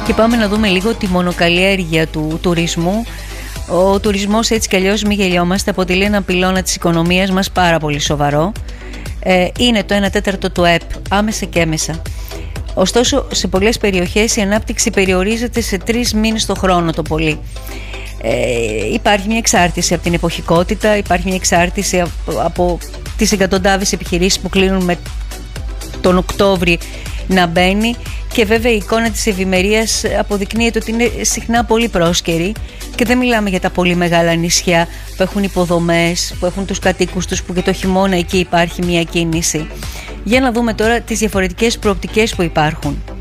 Και πάμε να δούμε λίγο τη μονοκαλλιέργεια του τουρισμού. Ο τουρισμός, έτσι κι αλλιώς, μη γελιόμαστε, αποτελεί ένα πυλώνα της οικονομίας μας πάρα πολύ σοβαρό. Είναι το 1/4 του ΕΠ, άμεσα και έμεσα. Ωστόσο, σε πολλές περιοχές η ανάπτυξη περιορίζεται σε 3 μήνες το χρόνο το πολύ. Υπάρχει μια εξάρτηση από την εποχικότητα, υπάρχει μια εξάρτηση από τις εκατοντάδες επιχειρήσεις που κλείνουν με τον Οκτώβρη να μπαίνει, και βέβαια η εικόνα της ευημερίας αποδεικνύεται ότι είναι συχνά πολύ πρόσκαιρη, και δεν μιλάμε για τα πολύ μεγάλα νησιά που έχουν υποδομές, που έχουν τους κατοίκους τους, που και το χειμώνα εκεί υπάρχει μια κίνηση. Για να δούμε τώρα τις διαφορετικές προοπτικές που υπάρχουν.